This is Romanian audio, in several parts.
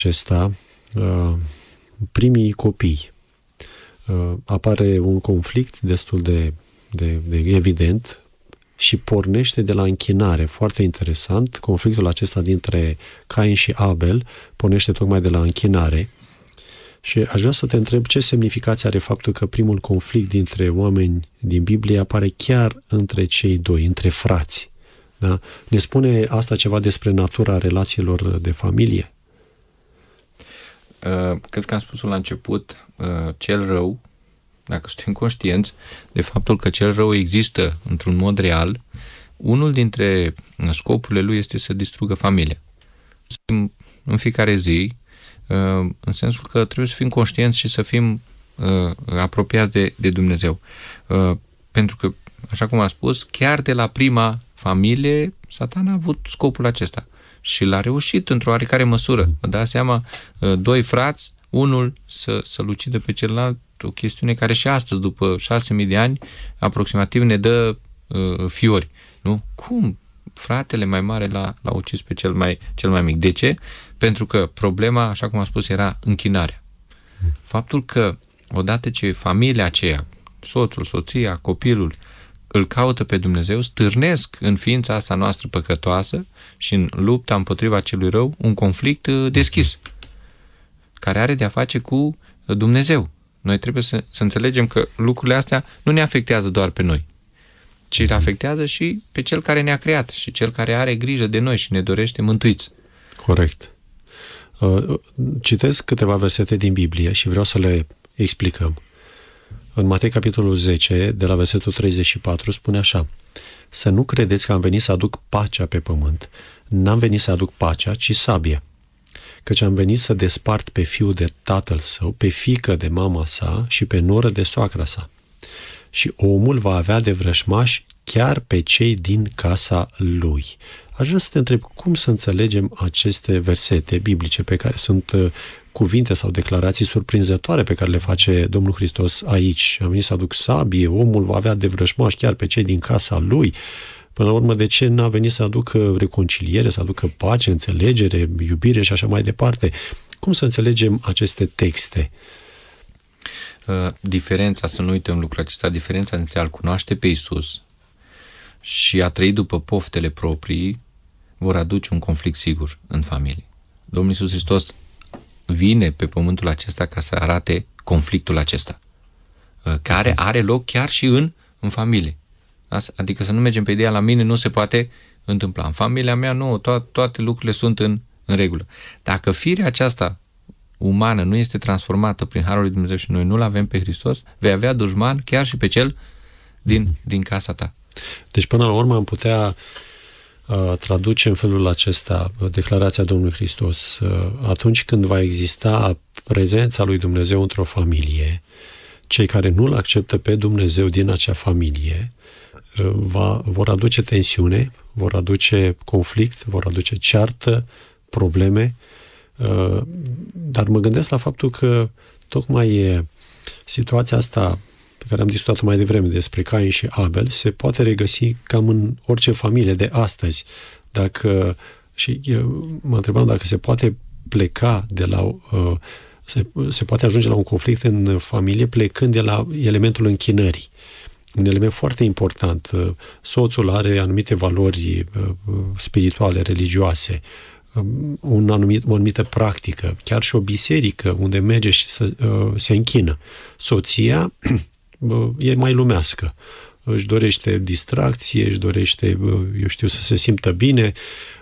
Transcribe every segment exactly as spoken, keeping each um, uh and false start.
acesta, primii copii, apare un conflict destul de, de, de evident și pornește de la închinare. Foarte interesant, conflictul acesta dintre Cain și Abel pornește tocmai de la închinare. Și aș vrea să te întreb ce semnificație are faptul că primul conflict dintre oameni din Biblie apare chiar între cei doi, între frați. Da? Ne spune asta ceva despre natura relațiilor de familie? Uh, cred că am spus la început, uh, cel rău, dacă suntem conștienți de faptul că cel rău există într-un mod real, unul dintre scopurile lui este să distrugă familia. În fiecare zi, uh, în sensul că trebuie să fim conștienți și să fim uh, apropiați de, de Dumnezeu. Uh, pentru că, așa cum am spus, chiar de la prima familie, Satan a avut scopul acesta. Și l-a reușit într-o oarecare măsură. Vă dați seama, doi frați, unul să, să-l ucidă pe celălalt, o chestiune care și astăzi, după șase mii de ani, aproximativ ne dă uh, fiori. Nu? Cum fratele mai mare l-a, l-a ucis pe cel mai, cel mai mic? De ce? Pentru că problema, așa cum am spus, era închinarea. Faptul că odată ce familia aceea, soțul, soția, copilul, îl caută pe Dumnezeu, stârnesc în ființa asta noastră păcătoasă și în lupta împotriva celui rău un conflict deschis, care are de-a face cu Dumnezeu. Noi trebuie să, să înțelegem că lucrurile astea nu ne afectează doar pe noi, ci îl afectează și pe Cel care ne-a creat și Cel care are grijă de noi și ne dorește mântuiți. Corect. Citesc câteva versete din Biblie și vreau să le explicăm. În Matei, capitolul zece, de la versetul treizeci și patru, spune așa: să nu credeți că am venit să aduc pacea pe pământ. N-am venit să aduc pacea, ci sabie. Căci am venit să despart pe fiul de tatăl său, pe fiică de mama sa și pe noră de soacra sa. Și omul va avea de vrășmași chiar pe cei din casa lui. Aș vrea să te întreb cum să înțelegem aceste versete biblice pe care sunt cuvinte sau declarații surprinzătoare pe care le face Domnul Hristos aici. Am venit să aduc sabie, omul va avea de vrăjmași chiar pe cei din casa lui. Până la urmă, de ce n-a venit să aducă reconciliere, să aducă pace, înțelegere, iubire și așa mai departe? Cum să înțelegem aceste texte? Uh, diferența, să nu uităm lucrul acesta, diferența între a-L cunoaște pe Iisus și a trăi după poftele proprii vor aduce un conflict sigur în familie. Domnul Iisus Hristos vine pe pământul acesta ca să arate conflictul acesta, care are loc chiar și în, în familie. Adică să nu mergem pe ideea, la mine nu se poate întâmpla. În familia mea, nu, to- toate lucrurile sunt în, în regulă. Dacă firea aceasta umană nu este transformată prin Harul lui Dumnezeu și noi nu-L avem pe Hristos, vei avea dușman chiar și pe cel din, mm-hmm. din casa ta. Deci până la urmă am putea uh, traduce în felul acesta declarația Domnului Hristos. Uh, atunci când va exista prezența lui Dumnezeu într-o familie, cei care nu-L acceptă pe Dumnezeu din acea familie uh, va, vor aduce tensiune, vor aduce conflict, vor aduce ceartă, probleme, uh, dar mă gândesc la faptul că tocmai e situația asta pe care am discutat mai devreme despre Cain și Abel, se poate regăsi cam în orice familie de astăzi. Dacă, și eu mă întrebam dacă se poate pleca de la, uh, se, se poate ajunge la un conflict în familie plecând de la elementul închinării. Un element foarte important. Soțul are anumite valori uh, spirituale, religioase, un anumit, o anumită practică, chiar și o biserică unde merge și să, uh, se închină. Soția e mai lumească. Își dorește distracție, își dorește, eu știu, să se simtă bine,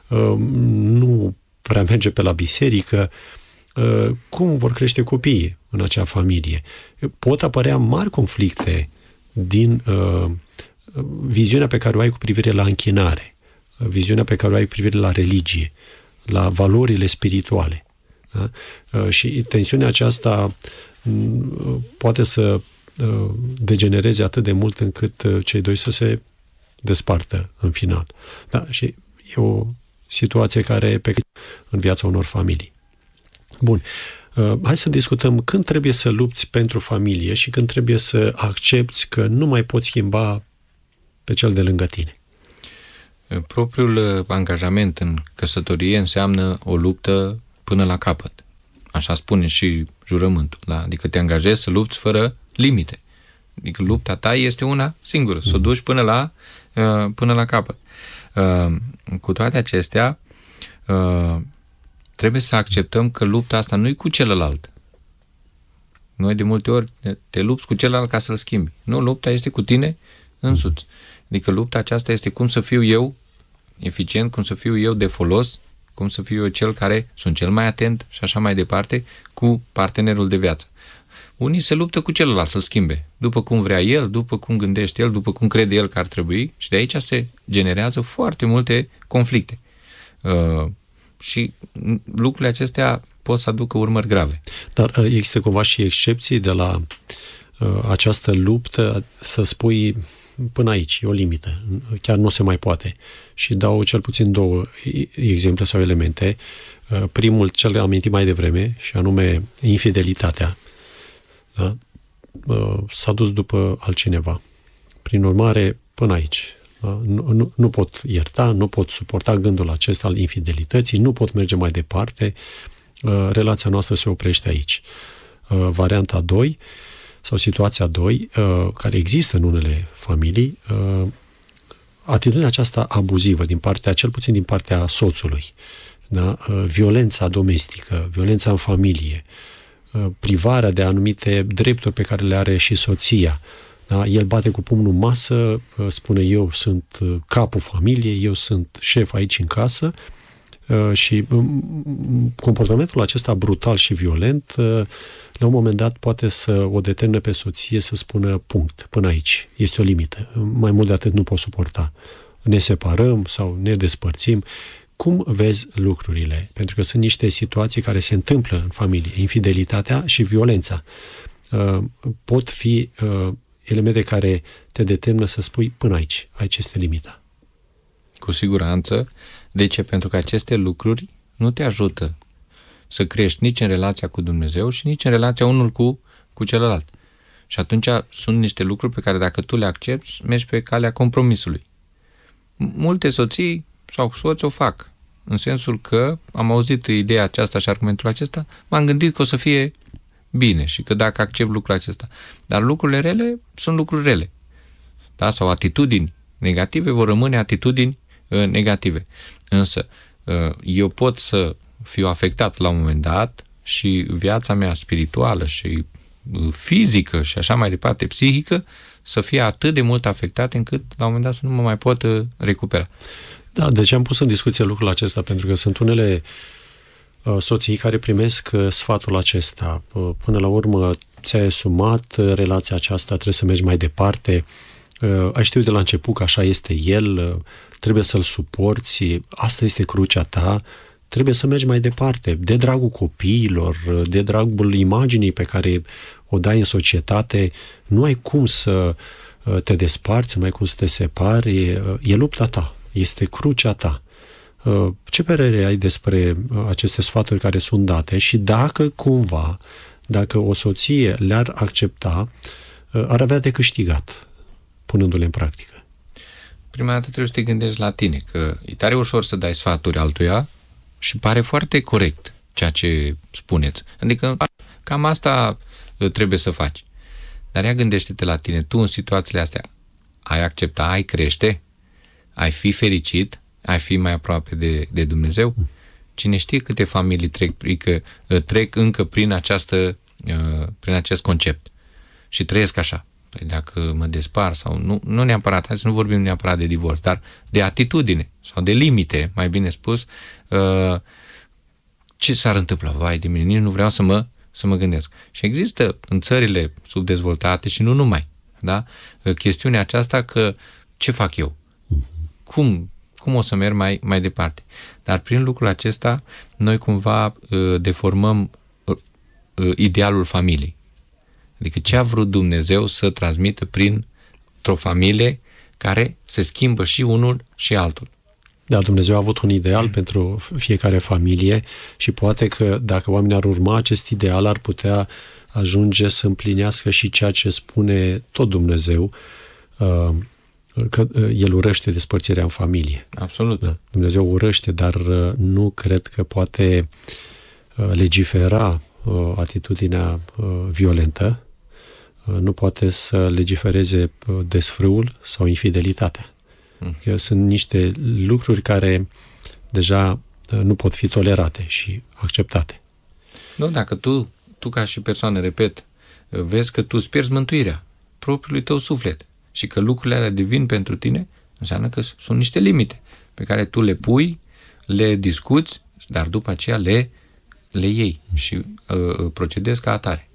nu prea merge pe la biserică. Cum vor crește copiii în acea familie? Pot apărea mari conflicte din uh, viziunea pe care o ai cu privire la închinare, viziunea pe care o ai cu privire la religie, la valorile spirituale. Da? Uh, și tensiunea aceasta uh, poate să degenereze atât de mult încât cei doi să se despartă în final. Da, și e o situație care e pe în viața unor familii. Bun. Hai să discutăm când trebuie să lupți pentru familie și când trebuie să accepți că nu mai poți schimba pe cel de lângă tine. Propriul angajament în căsătorie înseamnă o luptă până la capăt. Așa spune și jurământul. Da? Adică te angajezi să lupți fără limite. Adică lupta ta este una singură, să o duci până la, până la capăt. Cu toate acestea, trebuie să acceptăm că lupta asta nu e cu celălalt. Noi de multe ori te lupți cu celălalt ca să-l schimbi. Nu, lupta este cu tine însuți. Adică lupta aceasta este cum să fiu eu eficient, cum să fiu eu de folos, cum să fiu eu cel care sunt cel mai atent și așa mai departe cu partenerul de viață. Unii se luptă cu celălalt să-l schimbe, după cum vrea el, după cum gândește el, după cum crede el că ar trebui, și de aici se generează foarte multe conflicte. Uh, și lucrurile acestea pot să aducă urmări grave. Dar există cumva și excepții de la uh, această luptă, să spui până aici, e o limită, chiar nu se mai poate. Și dau cel puțin două exemple sau elemente. Uh, primul, cel amintit mai devreme, și anume infidelitatea. Da? Uh, s-a dus după altcineva. Prin urmare, până aici. Da? Nu, nu, nu pot ierta, nu pot suporta gândul acesta al infidelității, nu pot merge mai departe. Uh, relația noastră se oprește aici. Uh, varianta doi sau situația doi, uh, care există în unele familii, uh, atitudinea aceasta abuzivă din partea, cel puțin din partea soțului, da? Uh, violența domestică, violența în familie, uh, privarea de anumite drepturi pe care le are și soția. Da? El bate cu pumnul în masă, uh, spune eu sunt uh, capul familiei, eu sunt șef aici în casă, uh, și um, comportamentul acesta brutal și violent uh, la un moment dat poate să o determine pe soție să spună punct, până aici. Este o limită. Mai mult de atât nu pot suporta. Ne separăm sau ne despărțim. Cum vezi lucrurile? Pentru că sunt niște situații care se întâmplă în familie. Infidelitatea și violența uh, pot fi uh, elemente care te determină să spui până aici. Aici este limita. Cu siguranță. De ce? Pentru că aceste lucruri nu te ajută să crești nici în relația cu Dumnezeu și nici în relația unul cu, cu celălalt. Și atunci sunt niște lucruri pe care dacă tu le accepti, mergi pe calea compromisului. Multe soții sau soți o fac, în sensul că am auzit ideea aceasta și argumentul acesta, m-am gândit că o să fie bine și că dacă accept lucrul acesta. Dar lucrurile rele sunt lucruri rele. Da? Sau atitudini negative vor rămâne atitudini uh, negative. Însă, uh, eu pot să fiu afectat la un moment dat și viața mea spirituală și fizică și așa mai departe, psihică, să fie atât de mult afectată încât la un moment dat să nu mă mai pot recupera. Da, deci am pus în discuție lucrul acesta, pentru că sunt unele uh, soții care primesc uh, sfatul acesta. Uh, până la urmă ți-ai asumat uh, relația aceasta, trebuie să mergi mai departe. Uh, ai știut de la început că așa este el, uh, trebuie să-l suporți, asta este crucea ta, trebuie să mergi mai departe, de dragul copiilor, de dragul imaginii pe care o dai în societate, nu ai cum să te desparți, nu ai cum să te separi, e lupta ta, este crucea ta. Ce părere ai despre aceste sfaturi care sunt date și dacă cumva, dacă o soție le-ar accepta, ar avea de câștigat, punându-le în practică? Prima dată trebuie să te gândești la tine, că e tare ușor să dai sfaturi altuia și pare foarte corect ceea ce spuneți. Adică cam asta trebuie să faci. Dar ia gândește-te la tine, tu în situațiile astea ai accepta, ai crește, ai fi fericit, ai fi mai aproape de, de Dumnezeu? Cine știe câte familii trec, că, trec încă prin, această, prin acest concept și trăiesc așa. Păi dacă mă despar sau nu, nu neapărat, hai să nu vorbim neapărat de divorț, dar de atitudine sau de limite, mai bine spus, uh, ce s-ar întâmpla? Vai de mine, nici nu vreau să mă, să mă gândesc. Și există în țările subdezvoltate și nu numai, da? Chestiunea aceasta că ce fac eu? Cum, cum o să merg mai, mai departe? Dar prin lucrul acesta noi cumva uh, deformăm uh, uh, idealul familiei. Adică ce a vrut Dumnezeu să transmită printr-o familie care se schimbă și unul și altul. Da, Dumnezeu a avut un ideal pentru fiecare familie și poate că dacă oamenii ar urma acest ideal, ar putea ajunge să împlinească și ceea ce spune tot Dumnezeu, că El urăște despărțirea în familie. Absolut. Da, Dumnezeu urăște, dar nu cred că poate legifera atitudinea violentă, nu poate să legifereze desfrâul sau infidelitatea. Că sunt niște lucruri care deja nu pot fi tolerate și acceptate. Nu, dacă tu, tu ca și persoană, repet, vezi că tu îți pierzi mântuirea propriului tău suflet și că lucrurile alea devin pentru tine, înseamnă că sunt niște limite pe care tu le pui, le discuți, dar după aceea le, le iei și uh, procedezi ca atare.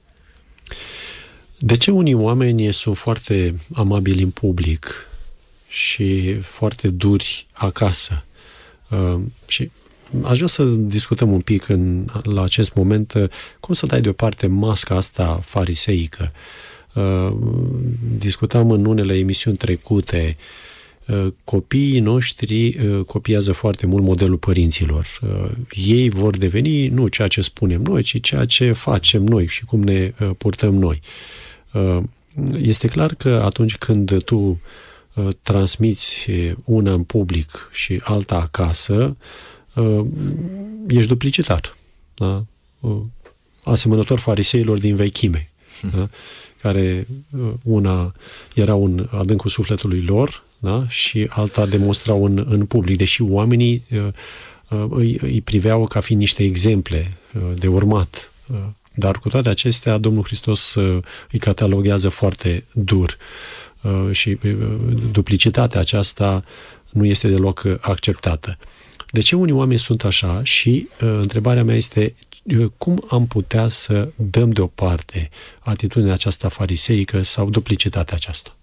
De ce unii oameni sunt foarte amabili în public și foarte duri acasă? Uh, și aș vrea să discutăm un pic în, la acest moment uh, cum să dai deoparte masca asta fariseică. Uh, discutam în unele emisiuni trecute, uh, copiii noștri uh, copiază foarte mult modelul părinților. Uh, ei vor deveni nu ceea ce spunem noi, ci ceea ce facem noi și cum ne uh, purtăm noi. Uh, este clar că atunci când tu uh, transmiți una în public și alta acasă, uh, ești duplicitar. Da? Uh, asemănător fariseilor din vechime. Da? Care una era un adâncul sufletului lor, da? Și alta demonstrau în, în public, deși oamenii uh, uh, îi, îi priveau ca fiind niște exemple uh, de urmat. Uh, dar cu toate acestea, Domnul Hristos uh, îi cataloguează foarte dur uh, și uh, duplicitatea aceasta nu este deloc acceptată. De ce unii oameni sunt așa? Și uh, întrebarea mea este cum am putea să dăm deoparte atitudinea aceasta fariseică sau duplicitatea aceasta?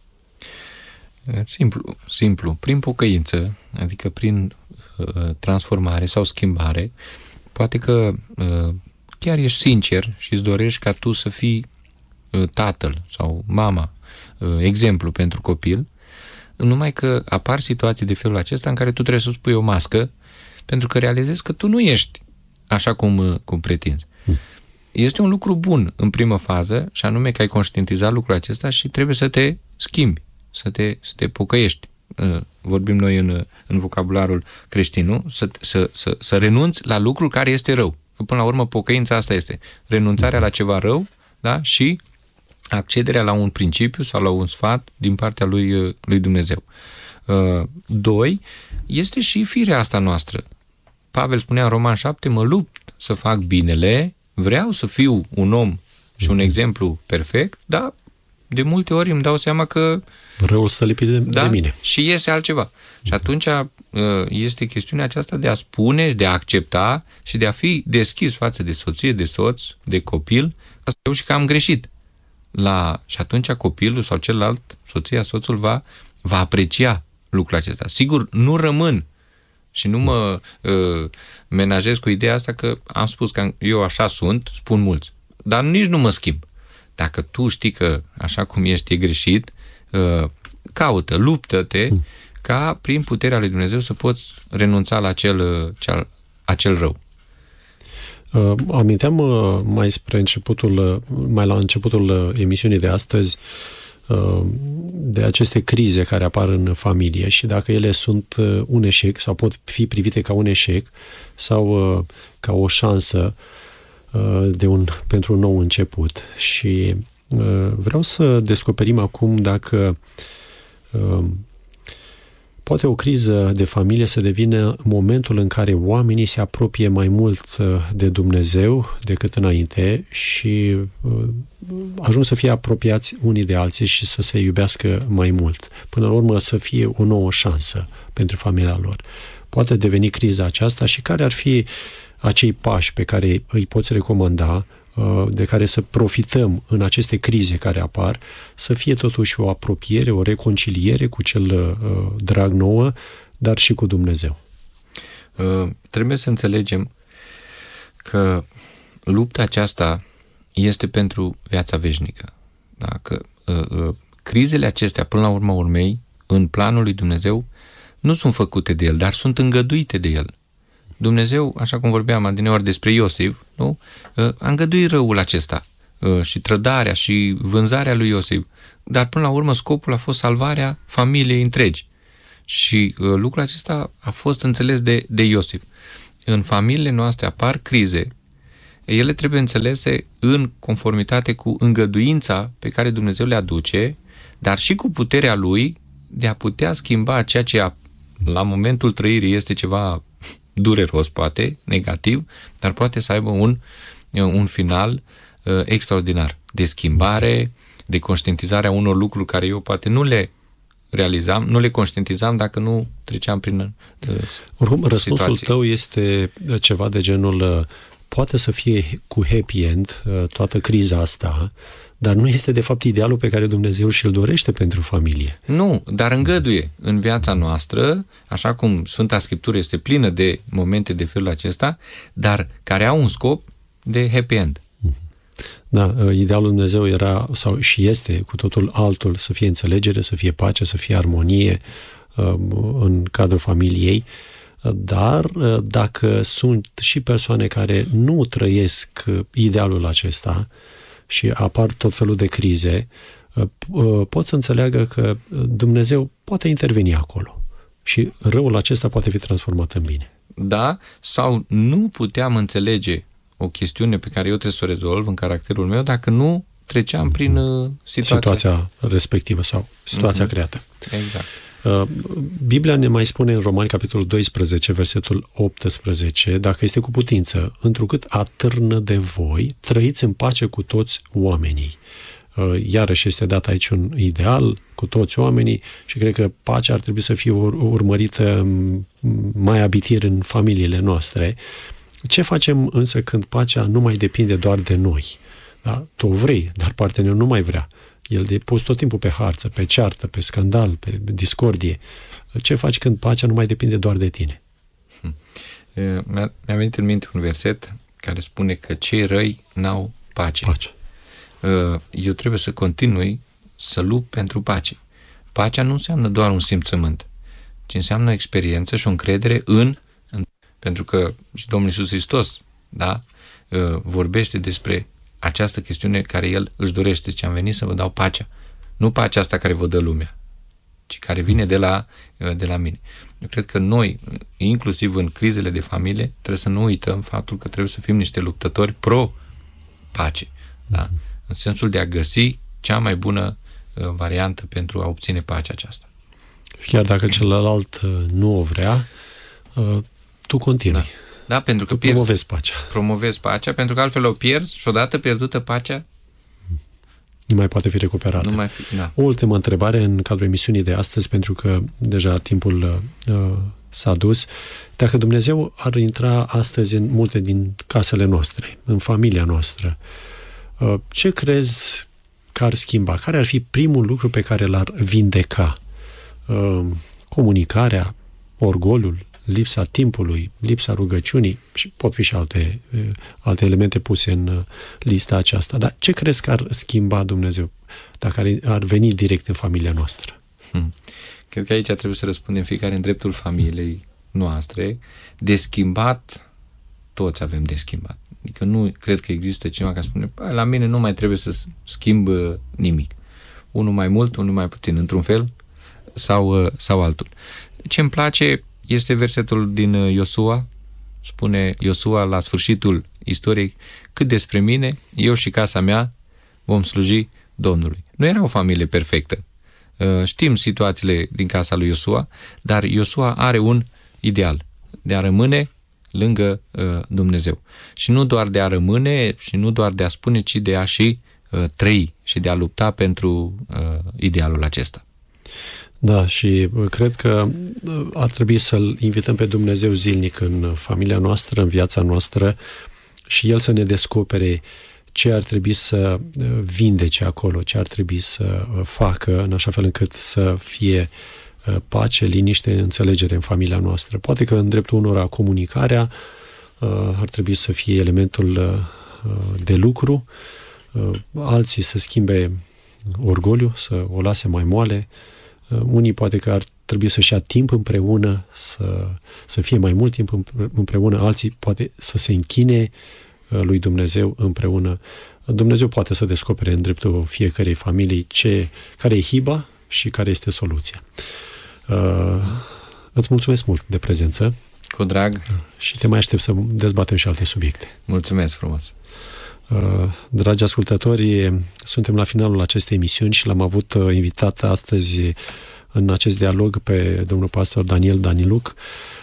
Simplu, simplu. Prin pocăință, adică prin uh, transformare sau schimbare, poate că uh, chiar ești sincer și îți dorești ca tu să fii uh, tatăl sau mama, uh, exemplu pentru copil, numai că apar situații de felul acesta în care tu trebuie să pui o mască pentru că realizezi că tu nu ești așa cum, cum pretinzi. Hmm. Este un lucru bun în primă fază, și anume că ai conștientizat lucrul acesta și trebuie să te schimbi, să te, să te pocăiești. Vorbim noi în, în vocabularul creștin, nu? Să, să, să, să renunți la lucrul care este rău. Că până la urmă pocăința asta este renunțarea la ceva rău, da? Și accederea la un principiu sau la un sfat din partea lui, lui Dumnezeu. Doi, este și firea asta noastră. Pavel spunea în Roman șapte, mă lupt să fac binele, vreau să fiu un om și un exemplu perfect, dar de multe ori îmi dau seama că răul stă lipit de, da, de mine. Și iese altceva. Și atunci este chestiunea aceasta de a spune, de a accepta și de a fi deschis față de soție, de soț, de copil, că eu și că am greșit. La, și atunci copilul sau celălalt, soția, soțul va, va aprecia lucrul acesta. Sigur, nu rămân și nu mă uh, menajez cu ideea asta că am spus că eu așa sunt, spun mulți. Dar nici nu mă schimb. Dacă tu știi că așa cum ești e greșit, uh, caută, luptă-te mm. ca prin puterea lui Dumnezeu să poți renunța la acel, cel, acel rău. Uh, aminteam uh, mai spre începutul, uh, mai la începutul uh, emisiunii de astăzi de aceste crize care apar în familie și dacă ele sunt un eșec sau pot fi privite ca un eșec sau ca o șansă de un, pentru un nou început. Și vreau să descoperim acum dacă poate o criză de familie să devină momentul în care oamenii se apropie mai mult de Dumnezeu decât înainte și ajung să fie apropiați unii de alții și să se iubească mai mult. Până la urmă să fie o nouă șansă pentru familia lor. Poate deveni criza aceasta și care ar fi acei pași pe care îi poți recomanda, de care să profităm în aceste crize care apar, să fie totuși o apropiere, o reconciliere cu cel uh, drag nouă, dar și cu Dumnezeu. Uh, trebuie să înțelegem că lupta aceasta este pentru viața veșnică. Da? Că uh, uh, crizele acestea, până la urma urmei, în planul lui Dumnezeu, nu sunt făcute de El, dar sunt îngăduite de El. Dumnezeu, așa cum vorbeam adineori despre Iosif, nu? A îngăduit răul acesta și trădarea și vânzarea lui Iosif. Dar până la urmă scopul a fost salvarea familiei întregi. Și lucrul acesta a fost înțeles de, de Iosif. În familiile noastre apar crize ele trebuie înțelese în conformitate cu îngăduința pe care Dumnezeu le aduce, dar și cu puterea Lui de a putea schimba ceea ce a, la momentul trăirii este ceva dureros, poate, negativ, dar poate să aibă un, un final uh, extraordinar de schimbare, de conștientizare a unor lucruri care eu poate nu le realizam, nu le conștientizam dacă nu treceam prin uh, Oricum, răspunsul situații. tău este ceva de genul uh, poate să fie cu happy end uh, toată criza asta, dar nu este de fapt idealul pe care Dumnezeu și-l dorește pentru familie. Nu, dar îngăduie în viața noastră, așa cum Sfânta Scriptură este plină de momente de felul acesta, dar care au un scop de happy end. Da, idealul lui Dumnezeu era sau și este cu totul altul, să fie înțelegere, să fie pace, să fie armonie în cadrul familiei, dar dacă sunt și persoane care nu trăiesc idealul acesta și apar tot felul de crize, pot să înțeleagă că Dumnezeu poate interveni acolo și răul acesta poate fi transformat în bine. Da, sau nu puteam înțelege o chestiune pe care eu trebuie să o rezolv în caracterul meu dacă nu treceam prin uh, situația... situația respectivă sau situația mm-hmm. creată. Exact. Uh, Biblia ne mai spune în Romani, capitolul doisprezece, versetul optsprezece, dacă este cu putință, întrucât atârnă de voi, trăiți în pace cu toți oamenii. Uh, iarăși este dat aici un ideal cu toți oamenii și cred că pacea ar trebui să fie ur- urmărită mai abitir în familiile noastre. Ce facem însă când pacea nu mai depinde doar de noi? Da? Tu vrei, dar partenerul nu mai vrea. El e pus tot timpul pe harță, pe ceartă, pe scandal, pe discordie. Ce faci când pacea nu mai depinde doar de tine? Hmm. Mi-a, mi-a venit în minte un verset care spune că cei răi n-au pace. pace. Eu trebuie să continui să lupt pentru pace. Pacea nu înseamnă doar un simțământ, ci înseamnă o experiență și o încredere în pentru că și Domnul Iisus Hristos, da, vorbește despre această chestiune care El își dorește, ce am venit să vă dau pacea. Nu pacea asta care vă dă lumea, ci care vine de la, de la mine. Eu cred că noi, inclusiv în crizele de familie, trebuie să nu uităm faptul că trebuie să fim niște luptători pro-pace. Da? În sensul de a găsi cea mai bună variantă pentru a obține pacea aceasta. Chiar dacă celălalt nu o vrea, tu continui. Da, da, pentru că tu pierzi, promovezi pacea. Promovezi pacea, pentru că altfel o pierzi și odată pierdută pacea nu mai poate fi recuperată. Nu mai fi, da. O ultimă întrebare în cadrul emisiunii de astăzi, pentru că deja timpul uh, s-a dus. Dacă Dumnezeu ar intra astăzi în multe din casele noastre, în familia noastră, uh, ce crezi că ar schimba? Care ar fi primul lucru pe care l-ar vindeca? Uh, comunicarea, orgoliul, lipsa timpului, lipsa rugăciunii și pot fi și alte, alte elemente puse în lista aceasta. Dar ce crezi că ar schimba Dumnezeu dacă ar, ar veni direct în familia noastră? Hmm. Cred că aici trebuie să răspundem fiecare în dreptul familiei noastre. De schimbat, toți avem de schimbat. Adică nu cred că există cineva care spune, la mine nu mai trebuie să schimb nimic. Unul mai mult, unul mai puțin, într-un fel sau, sau altul. Ce îmi place este versetul din Iosua, spune Iosua la sfârșitul istoriei, cât despre mine, eu și casa mea vom sluji Domnului. Nu era o familie perfectă. Știm situațiile din casa lui Iosua, dar Iosua are un ideal de a rămâne lângă Dumnezeu. Și nu doar de a rămâne și nu doar de a spune, ci de a și trăi și de a lupta pentru idealul acesta. Da, și cred că ar trebui să-L invităm pe Dumnezeu zilnic în familia noastră, în viața noastră și El să ne descopere ce ar trebui să vindece acolo, ce ar trebui să facă în așa fel încât să fie pace, liniște, înțelegere în familia noastră. Poate că în dreptul unora comunicarea ar trebui să fie elementul de lucru, alții să schimbe orgoliu, să o lase mai moale. Unii poate că ar trebui să-și ia timp împreună, să, să fie mai mult timp împreună, alții poate să se închine lui Dumnezeu împreună. Dumnezeu poate să descopere în dreptul fiecărei familii ce, care e hiba și care este soluția. Uh, îți mulțumesc mult de prezență. Cu drag. Și te mai aștept să dezbatem și alte subiecte. Mulțumesc frumos. Dragi ascultători, suntem la finalul acestei emisiuni și l-am avut invitat astăzi în acest dialog pe domnul pastor Daniel Daniluc.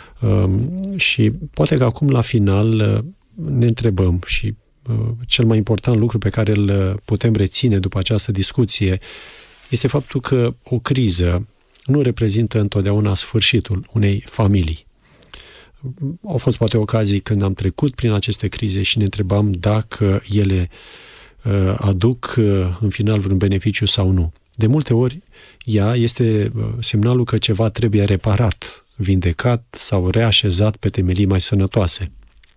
Și poate că acum la final ne întrebăm și cel mai important lucru pe care îl putem reține după această discuție este faptul că o criză nu reprezintă întotdeauna sfârșitul unei familii. Au fost poate ocazii când am trecut prin aceste crize și ne întrebam dacă ele aduc în final vreun beneficiu sau nu. De multe ori, ea este semnalul că ceva trebuie reparat, vindecat sau reașezat pe temelii mai sănătoase.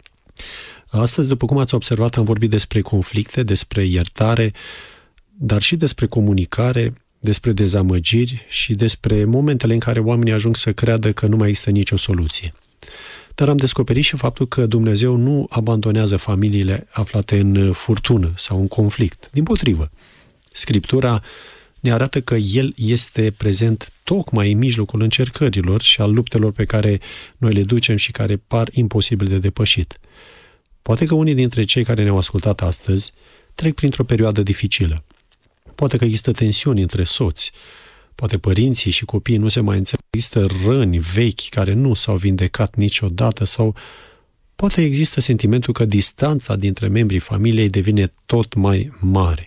Astăzi, după cum ați observat, am vorbit despre conflicte, despre iertare, dar și despre comunicare, despre dezamăgiri și despre momentele în care oamenii ajung să creadă că nu mai există nicio soluție. Dar am descoperit și faptul că Dumnezeu nu abandonează familiile aflate în furtună sau în conflict. Dimpotrivă, Scriptura ne arată că El este prezent tocmai în mijlocul încercărilor și al luptelor pe care noi le ducem și care par imposibil de depășit. Poate că unii dintre cei care ne-au ascultat astăzi trec printr-o perioadă dificilă. Poate că există tensiuni între soți, poate părinții și copiii nu se mai înțeleg, există răni vechi care nu s-au vindecat niciodată sau poate există sentimentul că distanța dintre membrii familiei devine tot mai mare.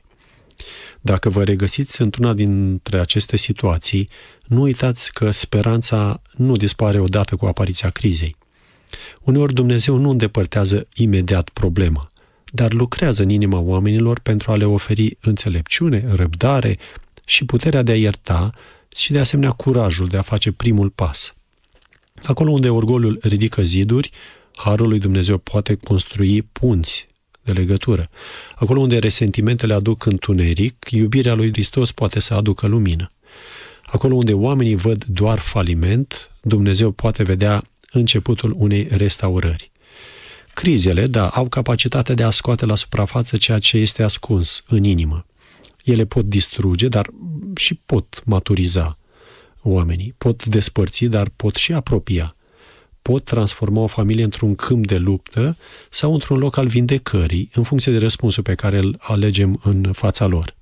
Dacă vă regăsiți într-una dintre aceste situații, nu uitați că speranța nu dispare odată cu apariția crizei. Uneori Dumnezeu nu îndepărtează imediat problema, dar lucrează în inima oamenilor pentru a le oferi înțelepciune, răbdare și puterea de a ierta și de asemenea curajul de a face primul pas. Acolo unde orgoliul ridică ziduri, harul lui Dumnezeu poate construi punți de legătură. Acolo unde resentimentele aduc întuneric, iubirea lui Hristos poate să aducă lumină. Acolo unde oamenii văd doar faliment, Dumnezeu poate vedea începutul unei restaurări. Crizele, da, au capacitatea de a scoate la suprafață ceea ce este ascuns în inimă. Ele pot distruge, dar și pot maturiza oamenii. Pot despărți, dar pot și apropia. Pot transforma o familie într-un câmp de luptă sau într-un loc al vindecării, în funcție de răspunsul pe care îl alegem în fața lor.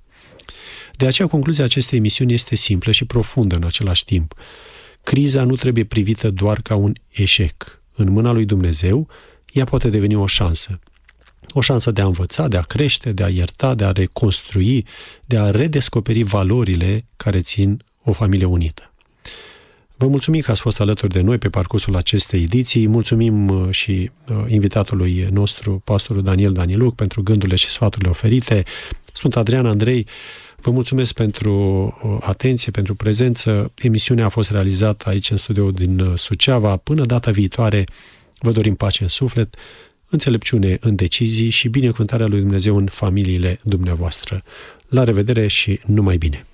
De aceea, concluzia acestei emisiuni este simplă și profundă în același timp. Criza nu trebuie privită doar ca un eșec. În mâna lui Dumnezeu, ea poate deveni o șansă. O șansă de a învăța, de a crește, de a ierta, de a reconstrui, de a redescoperi valorile care țin o familie unită. Vă mulțumim că ați fost alături de noi pe parcursul acestei ediții. Mulțumim și invitatului nostru, pastorul Daniel Daniluc, pentru gândurile și sfaturile oferite. Sunt Adrian Andrei. Vă mulțumesc pentru atenție, pentru prezență. Emisiunea a fost realizată aici în studioul din Suceava. Până data viitoare, vă dorim pace în suflet, înțelepciune în decizii și binecuvântarea lui Dumnezeu în familiile dumneavoastră. La revedere și numai bine!